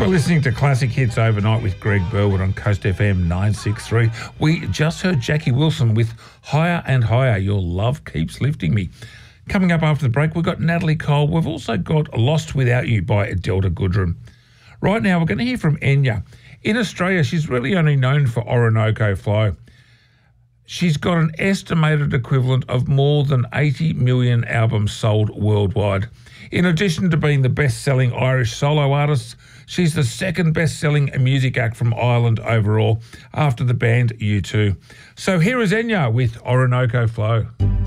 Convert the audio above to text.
are listening to Classic Hits Overnight with Greg Burwood on Coast FM 963. We just heard Jackie Wilson with Higher and Higher, Your Love Keeps Lifting Me. Coming up after the break, we've got Natalie Cole. We've also got Lost Without You by Delta Goodrem. Right now, we're going to hear from Enya. In Australia, she's really only known for Orinoco Flow. She's got an estimated equivalent of more than 80 million albums sold worldwide. In addition to being the best-selling Irish solo artist, she's the second best-selling music act from Ireland overall after the band U2. So here is Enya with Orinoco Flow.